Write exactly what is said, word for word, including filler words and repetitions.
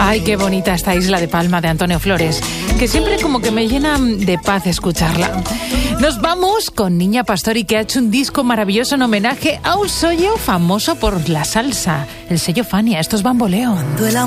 Ay, qué bonita esta Isla de Palma de Antonio Flores, que siempre como que me llena de paz escucharla. Nos vamos con Niña Pastori, que ha hecho un disco maravilloso en homenaje a un sello famoso por la salsa, el sello Fania. Esto es Bamboleo.